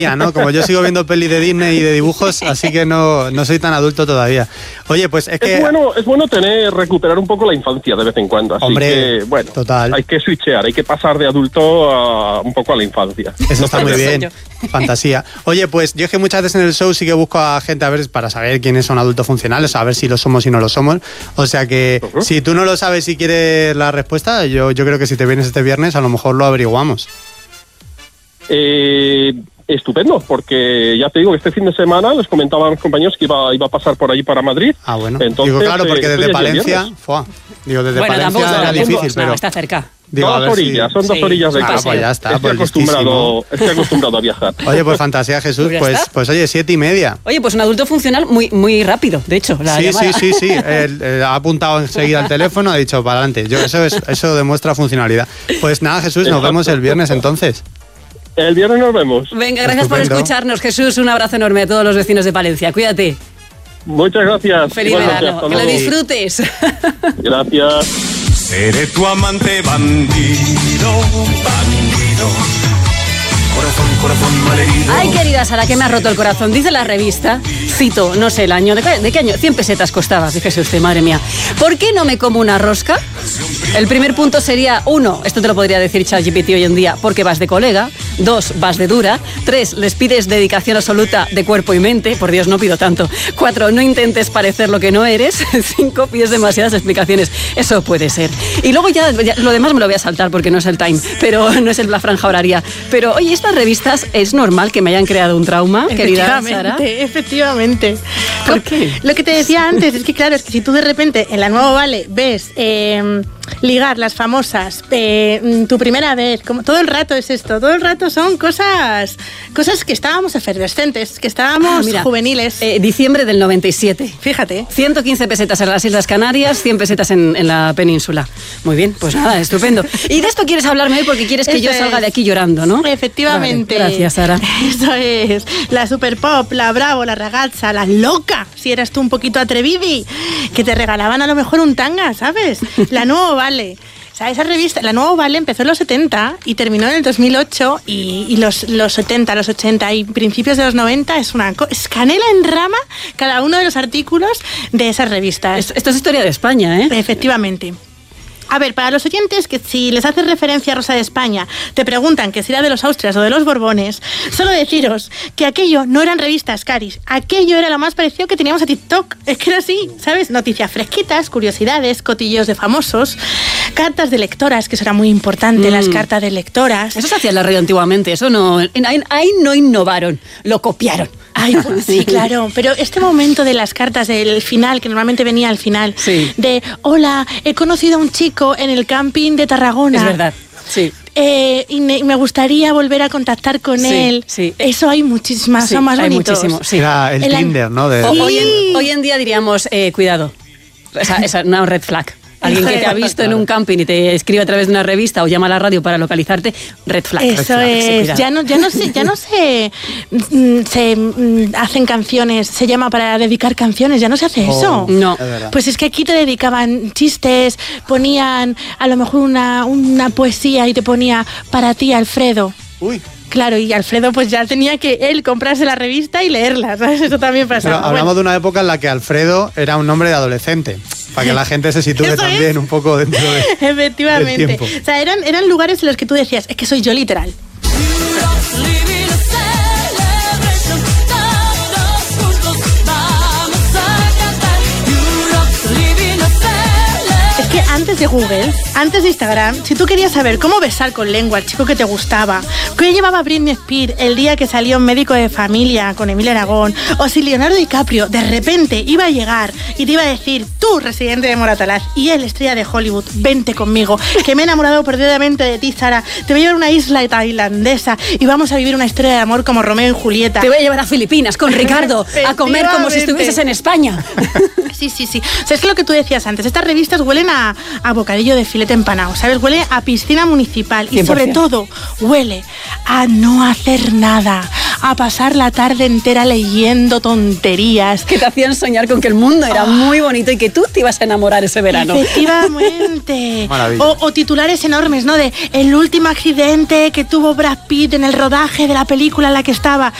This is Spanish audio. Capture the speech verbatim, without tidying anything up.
Ya, ¿no? Como yo sigo viendo pelis de Disney y de dibujos, así que no, no soy tan adulto todavía. Oye, pues es que... Es bueno, es bueno tener, recuperar un poco la infancia de vez en cuando. Así Hombre, que, bueno, total. hay que switchear, hay que pasar de adulto a un poco a la infancia. Eso está muy bien, fantasía. Oye, pues yo es que muchas veces en el show sí que busco a gente a ver para saber quiénes son adultos funcionales, a ver si lo somos y no lo somos. O sea que uh-huh. si tú no lo sabes y quieres la respuesta, yo, yo creo que si te vienes este viernes a lo mejor lo averiguamos. Eh... Estupendo, porque ya te digo que este fin de semana les comentaba a mis compañeros que iba, iba a pasar por ahí para Madrid. Ah, bueno. Entonces, digo, claro, porque desde eh, Palencia... Fua, digo, desde bueno, Palencia tampoco, era difícil, no, pero... está cerca. Digo, dos orillas, si... son dos sí, orillas de ah, casa. Pues ya está, estoy, pues acostumbrado, estoy acostumbrado a viajar. Oye, pues fantasía, Jesús, pues, pues, pues oye, siete y media. Oye, pues un adulto funcional muy, muy rápido, de hecho. La sí, llamada. sí, sí, sí, él, él ha apuntado enseguida el teléfono, ha dicho para adelante. Yo, eso, es, eso demuestra funcionalidad. Pues nada, Jesús, nos vemos el viernes entonces. El viernes nos vemos. Venga, gracias Estupendo. por escucharnos, Jesús. Un abrazo enorme a todos los vecinos de Palencia. Cuídate. Muchas gracias. Feliz verano. Que lo disfrutes. Gracias. Seré tu amante bandido, bandido. Corazón, corazón malherido. Ay, querida Sara, que me ha roto el corazón. Dice la revista, cito, no sé el año, ¿de qué, de qué año? cien pesetas costaba, fíjese usted, madre mía. ¿Por qué no me como una rosca? El primer punto sería, uno, esto te lo podría decir ChatGPT hoy en día, porque vas de colega. Dos, vas de dura. Tres, les pides dedicación absoluta de cuerpo y mente. Por Dios, no pido tanto. Cuatro, no intentes parecer lo que no eres. Cinco, pides demasiadas explicaciones. Eso puede ser. Y luego ya, ya lo demás me lo voy a saltar porque no es el time, pero no es el, la franja horaria. Pero, oye, estas revistas es normal que me hayan creado un trauma, querida Sara. Efectivamente. ¿Por qué? Lo que te decía antes es que, claro, es que si tú de repente en la Nuevo Vale ves eh, ligar las famosas, eh, tu primera vez, como todo el rato es esto, todo el rato son cosas cosas que estábamos efervescentes, que estábamos ah, mira, juveniles. Eh, diciembre del noventa y siete. Fíjate. ciento quince pesetas en las Islas Canarias, cien pesetas en, en la península. Muy bien, pues nada, estupendo. Y de esto quieres hablarme hoy porque quieres que Eso yo salga es. de aquí llorando, ¿no? Efectivamente. Vale, gracias, Sara. Eso es. La super pop, la bravo, la ragazza, la loca, si eras tú un poquito atrevidi, que te regalaban a lo mejor un tanga, ¿sabes? La Nuevo Vale. O sea, esa revista, la Nuevo Vale, empezó en los setenta y terminó en el dos mil ocho y, y los, los setenta, los ochenta y principios de los noventa es una es canela en rama cada uno de los artículos de esas revistas. Esto, esto es historia de España, ¿eh? Efectivamente. A ver, para los oyentes que si les haces referencia a Rosa de España, te preguntan que si era de los Austrias o de los Borbones, solo deciros que aquello no eran revistas, Caris. Aquello era lo más parecido que teníamos a TikTok. Es que era así, ¿sabes? Noticias fresquitas, curiosidades, cotillos de famosos, cartas de lectoras, que eso era muy importante, mm. las cartas de lectoras. Eso se hacía en la radio antiguamente, eso no... Ahí, ahí no innovaron, lo copiaron. Ay, pues sí, claro, pero este momento de las cartas del final, que normalmente venía al final, sí. de, hola, he conocido a un chico en el camping de Tarragona. Es verdad, sí. Eh, y me, me gustaría volver a contactar con sí, él. Sí. Eso hay muchísimas, sí, son más hay bonitos. Muchísimo, sí. Era el, el Tinder, ¿no? De... Sí. Hoy, en, hoy en día diríamos, eh, cuidado, esa, esa una red flag. Alguien que te ha visto en un camping y te escribe a través de una revista o llama a la radio para localizarte, red flag. Eso red flag, es. Sí, ya no, ya no sé, ya no se, se hacen canciones, se llama para dedicar canciones, ya no se hace oh, eso. No. Es pues es que aquí te dedicaban chistes, ponían a lo mejor una, una poesía y te ponía para ti, Alfredo. Uy. Claro, y Alfredo pues ya tenía que él comprarse la revista y leerla, ¿sabes? Eso también pasaba. Pero hablamos bueno. de una época en la que Alfredo era un nombre de adolescente, para que la gente se sitúe también es. un poco dentro de Efectivamente. del tiempo. O sea, eran, eran lugares en los que tú decías, es que soy yo literal. Antes de Google, antes de Instagram, si tú querías saber cómo besar con lengua al chico que te gustaba, qué llevaba Britney Spears el día que salió Médico de Familia con Emilia Aragón, o si Leonardo DiCaprio de repente iba a llegar y te iba a decir, tú, residente de Moratalaz, y él, estrella de Hollywood, vente conmigo, que me he enamorado perdidamente de ti, Sara, te voy a llevar a una isla tailandesa y vamos a vivir una historia de amor como Romeo y Julieta. Te voy a llevar a Filipinas con Ricardo a comer como si estuvieses en España. Sí, sí, sí. O sea, es que lo que tú decías antes, estas revistas huelen a, a a bocadillo de filete empanado, ¿sabes? Huele a piscina municipal y cien por ciento. sobre todo huele a no hacer nada, a pasar la tarde entera leyendo tonterías. Que te hacían soñar con que el mundo era muy bonito y que tú te ibas a enamorar ese verano. Efectivamente. Maravilla. o, o titulares enormes, ¿no? De el último accidente que tuvo Brad Pitt en el rodaje de la película en la que estaba.